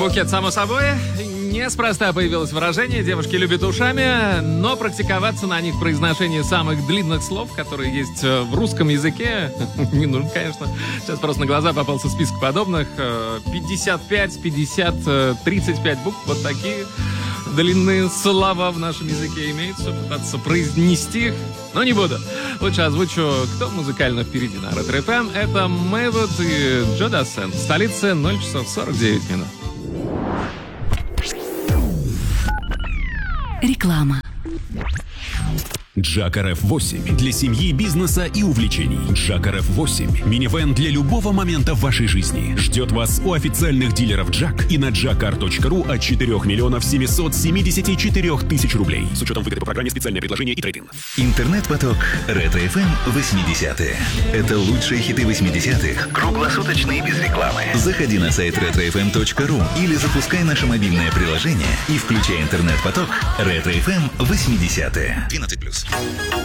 Букет, само собой. Неспроста появилось выражение «девушки любят ушами», но практиковаться на них в произношении самых длинных слов, которые есть в русском языке, не нужно, конечно. Сейчас просто на глаза попался список подобных. 55, 50, 35 букв. Вот такие длинные слова в нашем языке имеются. Пытаться произнести их, но не буду. Лучше озвучу, кто музыкально впереди на Ретро-ФМ. Это Мэйвуд и Джо Дассен. В столице 0 часов 49 минут. Реклама. Джак RF8 для семьи, бизнеса и увлечений. Джак RF8 – минивэн для любого момента в вашей жизни. Ждет вас у официальных дилеров Джак и на jackar.ru от 4 миллионов 774 тысяч рублей. С учетом выгоды по программе «Специальное предложение» и трейд-ин. Интернет-поток Ретро-ФМ 80-е. Это лучшие хиты 80-х, круглосуточно и без рекламы. Заходи на сайт retrofm.ru или запускай наше мобильное приложение и включай интернет-поток Ретро-ФМ 80-е. 12+.